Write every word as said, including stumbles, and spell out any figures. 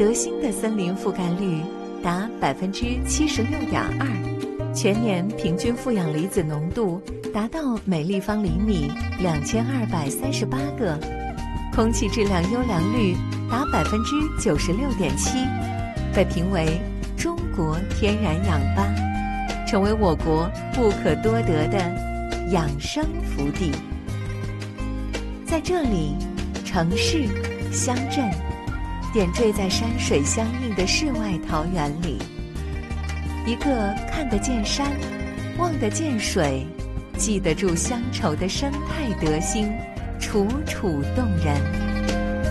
德兴的森林覆盖率达百分之七十六点二，全年平均负氧离子浓度达到每立方厘米两千二百三十八个，空气质量优良率达百分之九十六点七，被评为中国天然氧吧，成为我国不可多得的养生福地。在这里，城市、乡镇点缀在山水相映的世外桃源里，一个看得见山、望得见水、记得住乡愁的生态德兴，楚楚动人。